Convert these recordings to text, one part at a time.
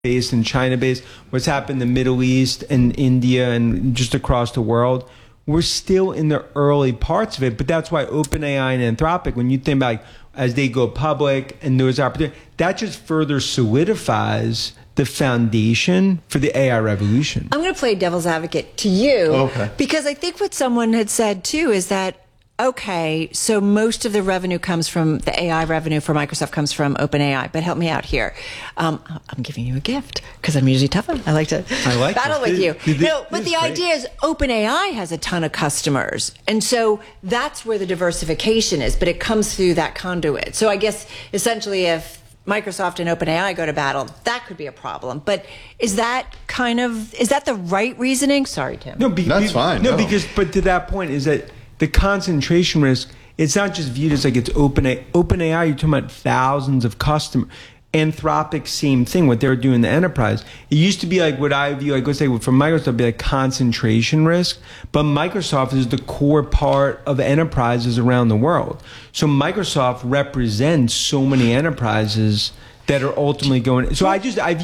based and China based, what's happened in the Middle East and India and just across the world, we're still in the early parts of it. But that's why OpenAI and Anthropic, when you think about like, as they go public and those opportunities, that just further solidifies the foundation for the AI revolution. I'm going to play devil's advocate to you, because I think what someone had said too is that, okay, so most of the revenue comes from the AI revenue for Microsoft comes from OpenAI, but help me out here. I'm giving you a gift because I'm usually tough. I like battle with you. No, but the idea is OpenAI has a ton of customers, and so that's where the diversification is. But it comes through that conduit. So I guess essentially, if Microsoft and OpenAI go to battle, that could be a problem. But is that the right reasoning? Sorry, Tim. No, that's fine. No, because but to that point is that the concentration risk, it's not just viewed as like it's OpenAI. OpenAI, you're talking about thousands of customers. Anthropic, same thing, what they're doing in the enterprise. It used to be like what I view, like let's say from Microsoft, be like concentration risk. But Microsoft is the core part of enterprises around the world. So Microsoft represents so many enterprises that are ultimately going. So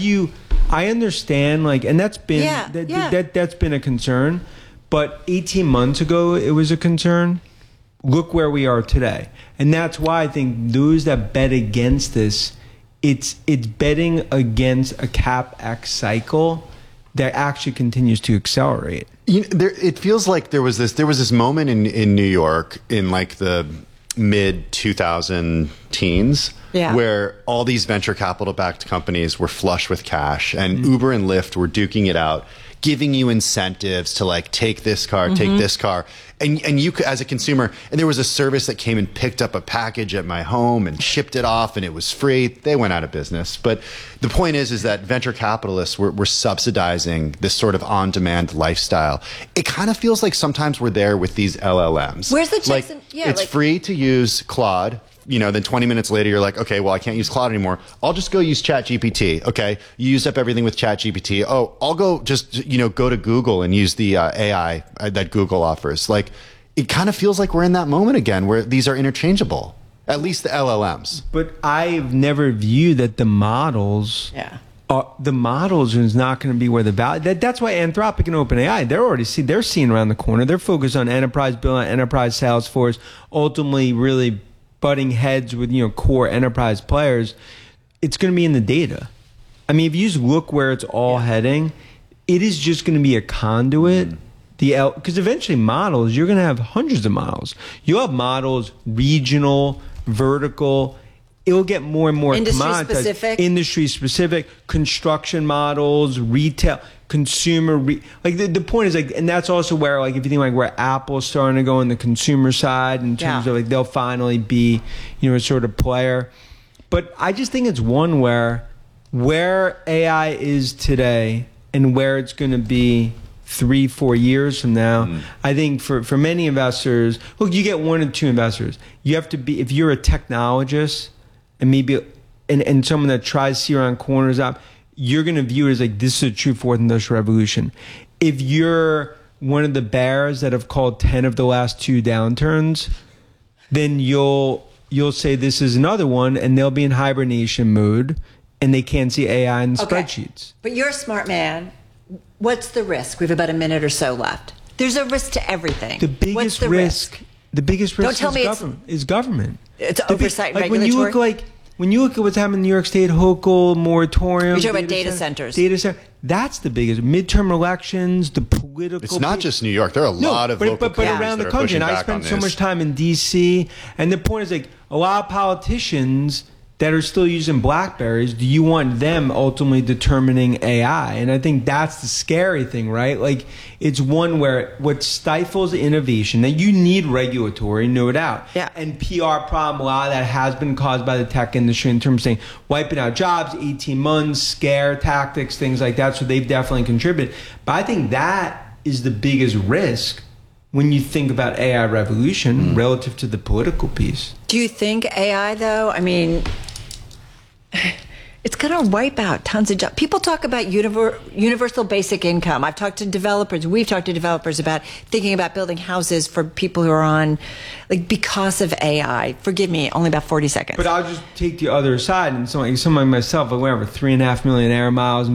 I understand, like, and that's been, that's been a concern. But 18 months ago, it was a concern. Look where we are today. And that's why I think those that bet against this, it's betting against a CapEx cycle that actually continues to accelerate. It feels like there was this moment in New York in like the mid 2000 teens where all these venture capital backed companies were flush with cash, and Uber and Lyft were duking it out, giving you incentives to like take this car, take this car. And you could, as a consumer, and there was a service that came and picked up a package at my home and shipped it off, and it was free. They went out of business. But the point is that venture capitalists were subsidizing this sort of on-demand lifestyle. It kind of feels like sometimes we're there with these LLMs. Where's the checks? It's free to use Claude. Then 20 minutes later, you're like, okay, well, I can't use Claude anymore. I'll just go use ChatGPT. Okay. You used up everything with ChatGPT. Oh, I'll go just, go to Google and use the AI that Google offers. Like, it kind of feels like we're in that moment again where these are interchangeable, at least the LLMs. But I've never viewed that the models, the models is not going to be where the value, that's why Anthropic and OpenAI, they're seeing around the corner. They're focused on enterprise build, enterprise Salesforce, ultimately really butting heads with core enterprise players. It's going to be in the data. I mean, if you just look where it's all heading, it is just going to be a conduit. Because eventually models, you're going to have hundreds of models. You'll have models regional, vertical. It'll get more and more commoditized. Industry specific, construction models, retail, consumer. The point is like, and that's also where like if you think like where Apple's starting to go on the consumer side in terms of like they'll finally be a sort of player. But I just think it's one where AI is today and where it's going to be 3-4 years from now. I think for many investors, look, you get 1 or 2 investors. You have to be, if you're a technologist and maybe and someone that tries to see around corners up, you're going to view it as like this is a true fourth industrial revolution. If you're one of the bears that have called 10 of the last 2 downturns, then you'll say this is another one, and they'll be in hibernation mode and they can't see AI in the spreadsheets. But you're a smart man. What's the risk? We have about a minute or so left. There's a risk to everything. The biggest risk is government. It's oversight and regulatory. When you look at what's happening in New York State, Hochul, moratorium. You're talking about data centers. That's the biggest. Midterm elections, the political. It's not just New York. There are a lot of local but around the country. And I spent so much time in D.C. And the point is like a lot of politicians that are still using BlackBerries, do you want them ultimately determining AI? And I think that's the scary thing, right? Like, it's one where what stifles innovation, that you need regulatory, no doubt. And PR problem, a lot of that has been caused by the tech industry in terms of saying, wiping out jobs, 18 months, scare tactics, things like that. So they've definitely contributed. But I think that is the biggest risk when you think about AI revolution relative to the political piece. Do you think AI, though, I mean, It's going to wipe out tons of jobs. People talk about universal basic income. I've talked to developers. We've talked to developers about thinking about building houses for people who are on, like, because of AI. Forgive me, only about 40 seconds. But I'll just take the other side. And someone like myself, I went over 3.5 million air miles.